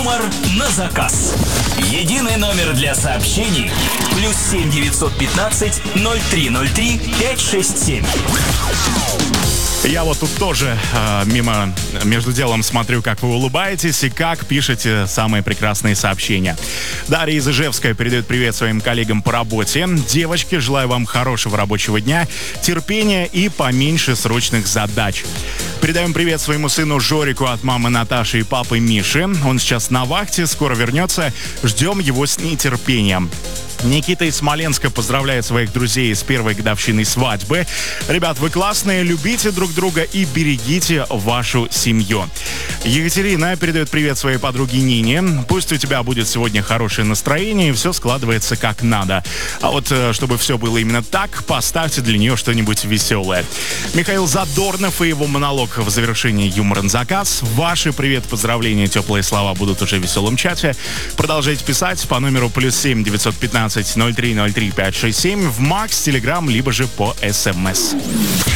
Юмор на заказ. Единый номер для сообщений +7 915 0303 567. Я вот тут тоже между делом смотрю, как вы улыбаетесь и как пишете самые прекрасные сообщения. Дарья из Ижевска передает привет своим коллегам по работе. Девочки, желаю вам хорошего рабочего дня, терпения и поменьше срочных задач. Передаем привет своему сыну Жорику от мамы Наташи и папы Миши. Он сейчас на вахте, скоро вернется. Ждем его с нетерпением. Никита из Смоленска поздравляет своих друзей с первой годовщиной свадьбы. Ребят, вы классные, любите друг друга и берегите вашу семью. Екатерина передает привет своей подруге Нине. Пусть у тебя будет сегодня хорошее настроение и все складывается как надо. А вот, чтобы все было именно так, поставьте для нее что-нибудь веселое. Михаил Задорнов и его монолог в завершении «Юмора на заказ». Ваши привет, поздравления, теплые слова будут уже в веселом чате. Продолжайте писать по номеру +7 915 0303 567 в Макс, Телеграм, либо же по СМС.